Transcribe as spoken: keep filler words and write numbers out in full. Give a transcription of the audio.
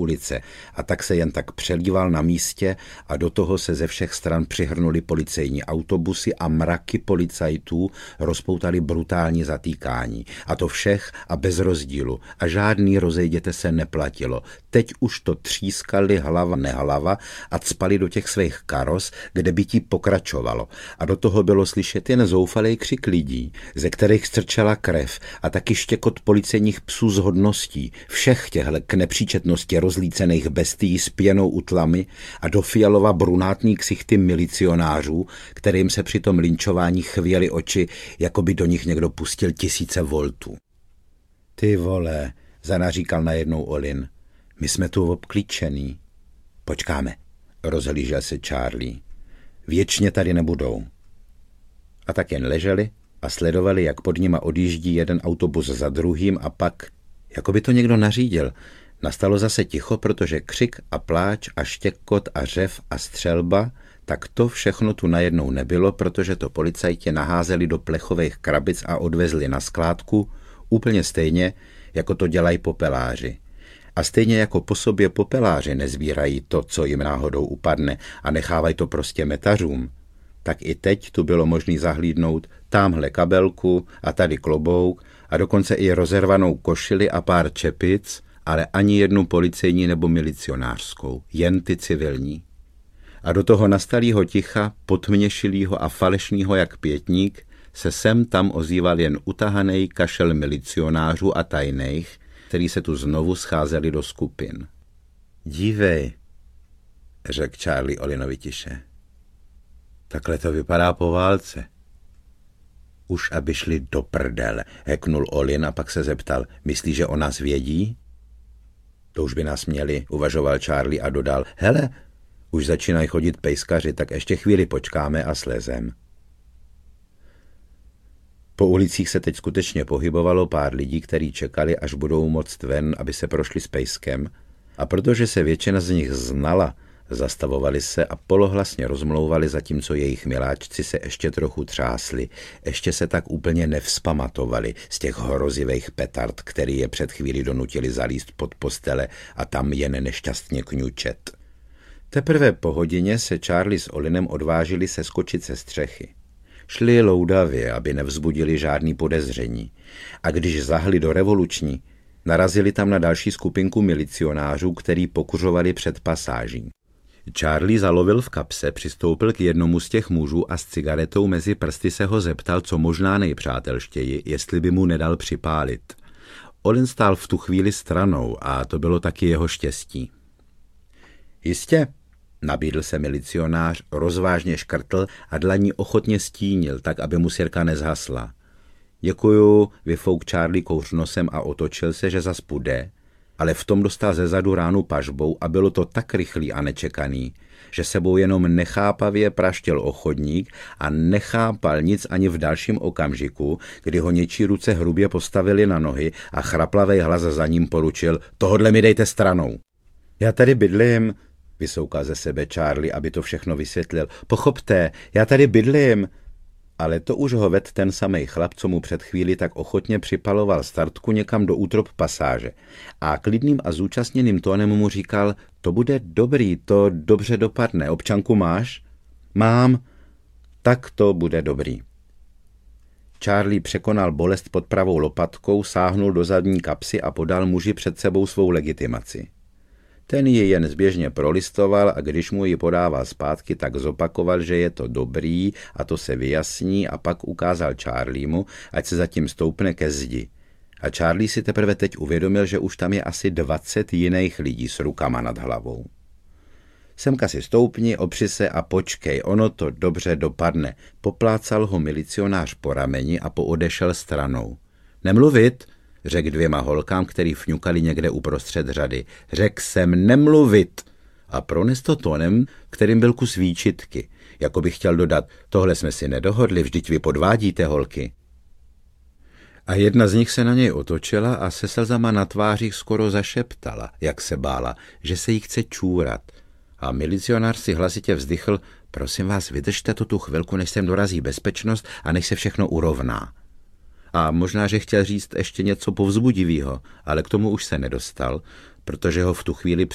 ulice a tak se jen tak přelíval na místě a do toho se ze všech stran přihrnuli policejní autobusy a mraky policajtů rozpoutali brutální zatýkání. A to všech a bez rozdílu. A žádný rozejděte se neplatilo. Teď už to třískali hlava nehlava a cpali do těch svých karos, kde by ti pokračovalo. A do toho bylo slyšet jen zoufalý křik lidí, ze kterých strčela krev a taky štěkot policejních psů z hodností, všech těchhle k nepříčetnosti rozlícených bestií s pěnou u tlamy a do fialova brunátní ksichty milicionářů, kterým se při tom linčování chvěly oči, jako by do nich někdo pustil tisíce voltů. Ty vole, zanaříkal najednou Olin, my jsme tu obklíčený. Počkáme, rozhlížel se Charlie. Věčně tady nebudou. A tak jen leželi a sledovali, jak pod nima odjíždí jeden autobus za druhým a pak, jako by to někdo nařídil, nastalo zase ticho, protože křik a pláč a štěkot a řev a střelba, tak to všechno tu najednou nebylo, protože to policajti naházeli do plechových krabic a odvezli na skládku, úplně stejně, jako to dělají popeláři. A stejně jako po sobě popeláři nezbírají to, co jim náhodou upadne a nechávají to prostě metařům, tak i teď tu bylo možné zahlídnout támhle kabelku a tady klobouk a dokonce i rozervanou košili a pár čepic, ale ani jednu policejní nebo milicionářskou, jen ty civilní. A do toho nastalýho ticha, potměšilýho a falešnýho jak pětník, se sem tam ozýval jen utahanej kašel milicionářů a tajných, který se tu znovu scházeli do skupin. Dívej, řekl Charlie Olinovi tiše. Takhle to vypadá po válce. Už aby šli do prdele, heknul Olin a pak se zeptal, myslí, že o nás vědí? To už by nás měli, uvažoval Charlie a dodal, hele, už začínají chodit pejskaři, tak ještě chvíli počkáme a slezem. Po ulicích se teď skutečně pohybovalo pár lidí, kteří čekali, až budou moct ven, aby se prošli s pejskem, a protože se většina z nich znala, zastavovali se a polohlasně rozmlouvali, zatímco jejich miláčci se ještě trochu třásli, ještě se tak úplně nevzpamatovali z těch hrozivých petard, který je před chvíli donutili zalízt pod postele a tam jen nešťastně kňučet. Teprve po hodině se Charlie s Olinem odvážili seskočit se střechy. Šli loudavě, aby nevzbudili žádný podezření. A když zahli do revoluční, narazili tam na další skupinku milicionářů, který pokuřovali před pasáží. Charlie zalovil v kapse, přistoupil k jednomu z těch mužů a s cigaretou mezi prsty se ho zeptal, co možná nejpřátelštěji, jestli by mu nedal připálit. Olin stál v tu chvíli stranou a to bylo taky jeho štěstí. Jistě, nabídl se milicionář, rozvážně škrtl a dlaní ochotně stínil, tak aby mu sirka nezhasla. Děkuju, vyfouk Charlie kouř nosem a otočil se, že zas půjde, ale v tom dostal zezadu ránu pažbou a bylo to tak rychlý a nečekaný, že sebou jenom nechápavě praštěl o chodník a nechápal nic ani v dalším okamžiku, kdy ho něčí ruce hrubě postavili na nohy a chraplavej hlas za ním poručil, tohodle mi dejte stranou. Já tady bydlím, vysoukal ze sebe Charlie, aby to všechno vysvětlil. Pochopte, já tady bydlím. Ale to už ho ved ten samej chlap, co mu před chvíli tak ochotně připaloval startku někam do útrop pasáže. A klidným a zúčastněným tónem mu říkal, to bude dobrý, to dobře dopadne. Občanku máš? Mám. Tak to bude dobrý. Charlie překonal bolest pod pravou lopatkou, sáhnul do zadní kapsy a podal muži před sebou svou legitimaci. Ten ji jen zběžně prolistoval a když mu ji podával zpátky, tak zopakoval, že je to dobrý a to se vyjasní a pak ukázal Charliemu, ať se zatím stoupne ke zdi. A Charlie si teprve teď uvědomil, že už tam je asi dvacet jiných lidí s rukama nad hlavou. Semka si stoupni, opři se a počkej, ono to dobře dopadne. Poplácal ho milicionář po rameni a poodešel stranou. Nemluvit, řekl dvěma holkám, který fňukali někde uprostřed řady. Řekl jsem nemluvit a prones to tónem, kterým byl kus výčitky. Jako by chtěl dodat, tohle jsme si nedohodli, vždyť vy podvádíte, holky. A jedna z nich se na něj otočila a se slzama na tvářích skoro zašeptala, jak se bála, že se jí chce čůrat. A milicionář si hlasitě vzdychl, prosím vás, vydržte to tu chvilku, než sem dorazí bezpečnost a než se všechno urovná. A možná, že chtěl říct ještě něco povzbudivého, ale k tomu už se nedostal, protože ho v tu chvíli